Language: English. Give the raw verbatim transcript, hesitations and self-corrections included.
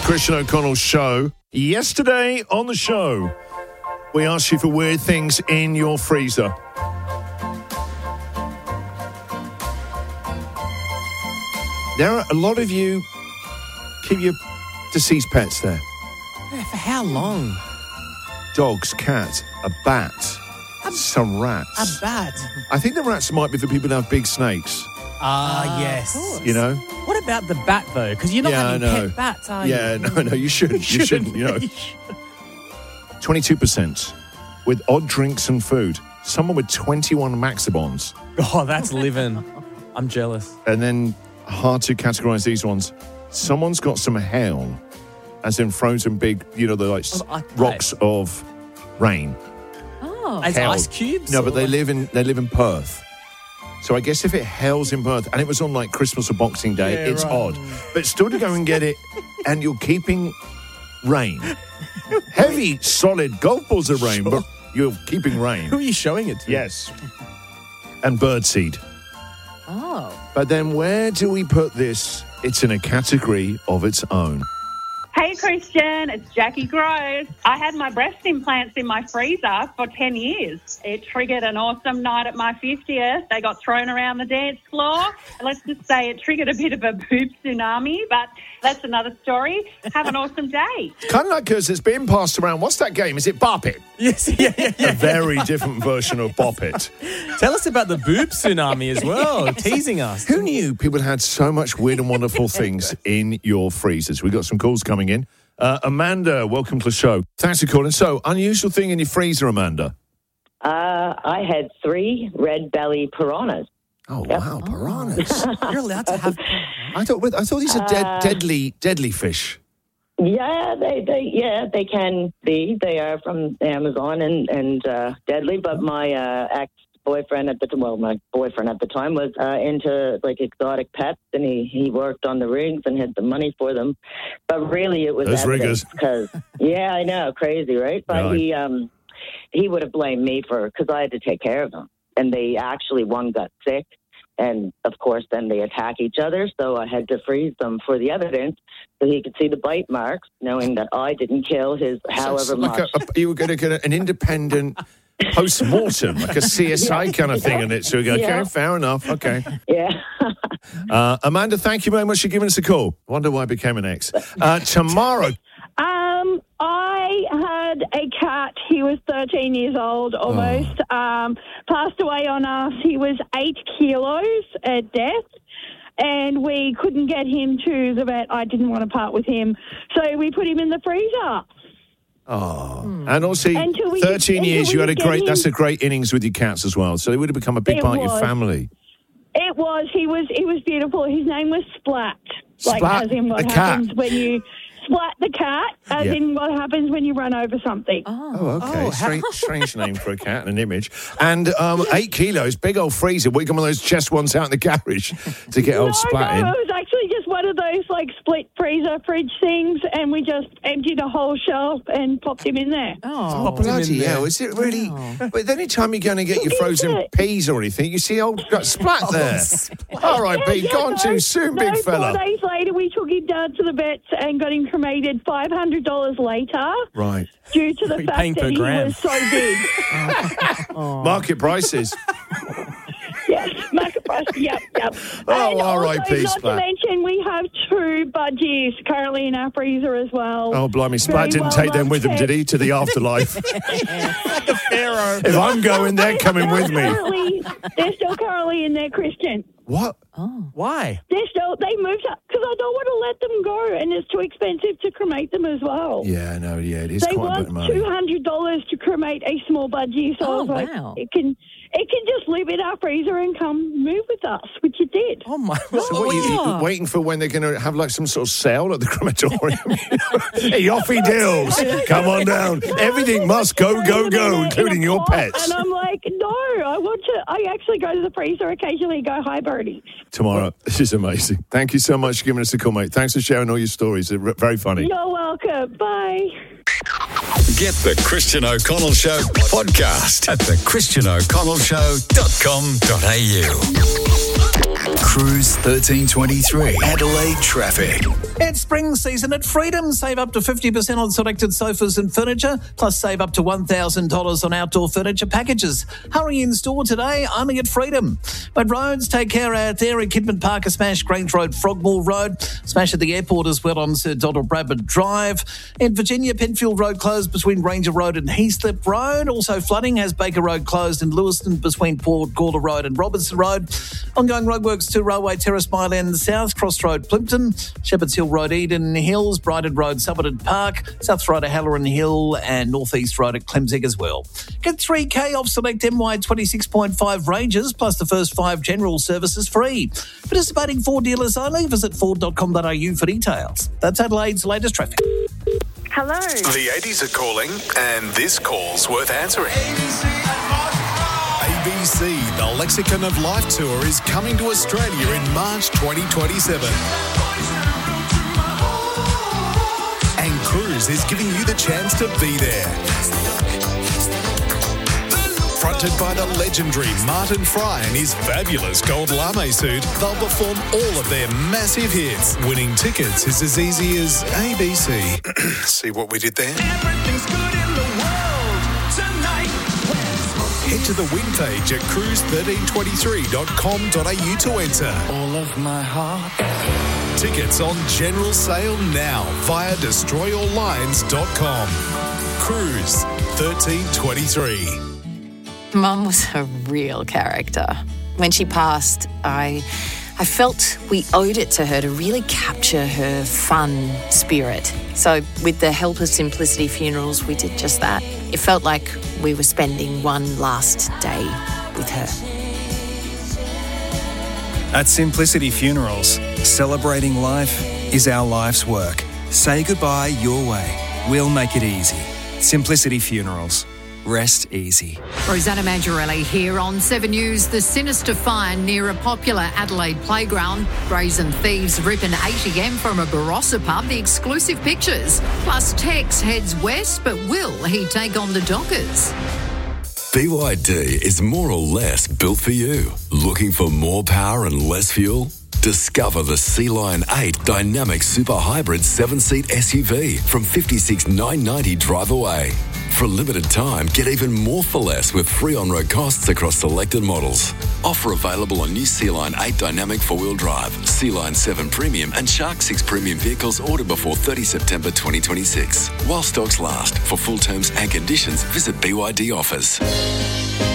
Christian O'Connell Show. Yesterday on the show, we asked you for weird things in your freezer. There are a lot of you keep your deceased pets there. Yeah, for how long? Dogs, cats, a bat, A- some rats. A bat. I think the rats might be for people who have big snakes, Ah, yes. you know? What about the bat, though? Because you're not Yeah, I having know. pet bats, are you? Yeah, no, no, you shouldn't. You shouldn't, you know. twenty-two percent with odd drinks and food. Someone with twenty-one Maxibons. Oh, that's living. I'm jealous. And then hard to categorise these ones. Someone's got some hail, as in frozen big, you know, the like Oh, I- rocks of rain. Oh. As Hail. ice cubes? No, but they Or- live in they live in Perth. So I guess if it hails in Perth and it was on like Christmas or Boxing Day, Yeah, it's right. odd. But still to go and get it, and you're keeping rain, heavy, solid golf balls of rain, but you're keeping rain. Who are you showing it to? Yes, and birdseed. Oh. But then where do we put this? It's in a category of its own. Hey Christian, it's Jackie Groves. I had my breast implants in my freezer for ten years. It triggered an awesome night at my fiftieth. They got thrown around the dance floor. Let's just say it triggered a bit of a boob tsunami, but that's another story. Have an awesome day. Kind of like because it's being passed around. What's that game? Is it Bop It? Yes, yeah, yeah, yeah. A very different version of Bop It. Tell us about the boob tsunami as well, teasing us. Who knew people had so much weird and wonderful things in your freezers? We got some calls coming in. Uh, Amanda, welcome to the show. Thanks for calling. So, unusual thing in your freezer, Amanda? Uh, I had three red belly piranhas. Oh, wow, piranhas. You're allowed to have... I thought I thought these are dead, Uh, deadly, deadly fish. Yeah, they, they yeah they can be. They are from Amazon and and uh, deadly. But my uh, ex boyfriend at the well, my boyfriend at the time was uh, into like exotic pets, and he, he worked on the rigs and had the money for them. But really, it was Those riggers. because yeah, I know, crazy, right? But Right. he um he would have blamed me for because I had to take care of them, and they actually one got sick. And, of course, then they attack each other, so I had to freeze them for the evidence so he could see the bite marks, knowing that I didn't kill his So it's however like much. a, a, you were going to get an independent post-mortem, like a C S I kind of thing in it. So we go, okay, Yeah. fair enough, okay. Yeah. Uh, Amanda, thank you very much for giving us a call. Wonder why I became an ex. Uh, tomorrow, Um, I had a cat. He was thirteen years old, almost. Um, passed away on us. He was eight kilos at death, and we couldn't get him to the vet. I didn't want to part with him, so we put him in the freezer. oh, and also Until we thirteen could- years. until You we had a could great. get That's him- a great innings with your cats as well. So they would have become a big It part of your was. family. It was. He was. He was beautiful. His name was Splat. Like Splat, as in what the cat. happens when you splat the cat. As Yeah. in what happens when you run over something. Oh, okay. Oh, how- strange, strange name for a cat and an image. And um, eight kilos, big old freezer. We got one of those chest ones out in the garage to get old No, splat in. no, it was actually just one of those like split freezer fridge things, and we just emptied a whole shelf and popped him in there. Oh. Pop them in Bloody there. hell, is it really? Wow. But any time you're going to get your Is frozen it? peas or anything, you see old got splat there. All right, Yeah, B, yeah, gone no, too soon, no, big fella. Four days later, we took him down to the vets and got him cremated five hundred dollars later Right. due to the You're fact paying that per he gram. was so big. Market prices. Yes, market price. Yep, yep. Oh, and all right, also, peace, not Splat. to mention, we have two budgies currently in our freezer as well. Oh, blimey. Splat Very didn't well take them loved with him, did pets. he, to the afterlife? Pharaoh. If I'm going, they're coming with me. Currently, they're still currently in there, Christian. What? Why? They're still, they moved up because I don't want to let them go, and it's too expensive to cremate them as well. Yeah, no, yeah, it is They quite a bit want of two money. hundred dollars to cremate a small budgie, so I Oh, was like, wow. it can, it can just live in our freezer and come move with us, which it did. Oh, my... So what, you, you waiting for when they're going to have like some sort of sale at the crematorium? Hey, offy dills, come on down. Everything must go, go, go, In a- in a including your pot, pets. And I'm like, no, I want to, I actually go to the freezer occasionally and go, hi, birdie. Tomorrow. This is amazing. Thank you so much for giving us a call, mate. Thanks for sharing all your stories. They're very funny. You're welcome. Bye. Get the Christian O'Connell Show podcast at the christian o'connell show dot com dot a u. Cruise thirteen twenty-three Adelaide traffic. It's spring season at Freedom. Save up to fifty percent on selected sofas and furniture, plus save up to one thousand dollars on outdoor furniture packages. Hurry in store today, only at Freedom. But roads, take care out there at Kidman Parker Smash, Grange Road, Frogmore Road. Smash at the airport as well on Sir Donald Bradford Drive. In Virginia, Penfield Road closed between Ranger Road and Heathcliff Road. Also flooding has Baker Road closed in Lewiston between Port Gawler Road and Robertson Road. Ongoing roadworks to Railway Terrace, Mile End South, Cross Road, Plimpton, Shepherd's Hill Road, Eden Hills, Brighton Road, Somerton Park, South Road at Halloran Hill and North East Road at Clemzig as well. Get three K off select M Y twenty-six point five ranges, plus the first five general services free. Participating Ford dealers only. Visit ford dot com dot a u for details. That's Adelaide's latest traffic. Hello. The eighties are calling, and this call's worth answering. A B C, the Lexicon of Life Tour, is coming to Australia in March twenty twenty-seven. And Cruise is giving you the chance to be there. Fronted by the legendary Martin Fry and his fabulous gold lame suit, they'll perform all of their massive hits. Winning tickets is as easy as A B C. See what we did there? Everything's good in the world tonight. Head to the win page at cruise one three two three dot com dot a u to enter. All of my heart. Tickets on general sale now via destroy all lines dot com. Cruise thirteen twenty-three. Mum was a real character. When she passed, I I felt we owed it to her to really capture her fun spirit. So with the help of Simplicity Funerals, we did just that. It felt like we were spending one last day with her. At Simplicity Funerals, celebrating life is our life's work. Say goodbye your way. We'll make it easy. Simplicity Funerals. Rest easy. Rosanna Mangiarelli here on Seven News. The sinister find near a popular Adelaide playground. Brazen thieves rip an A T M from a Barossa pub. The exclusive pictures. Plus Tex heads west, but will he take on the Dockers? B Y D is more or less built for you. Looking for more power and less fuel? Discover the Sea Lion eight Dynamic Super Hybrid seven-seat S U V from fifty-six thousand nine hundred ninety dollars drive away. For a limited time, get even more for less with free on-road costs across selected models. Offer available on new Sea Lion eight Dynamic four-wheel drive, Sea Lion seven Premium and Shark six Premium vehicles ordered before thirtieth September twenty twenty-six. While stocks last. For full terms and conditions, visit B Y D Offers.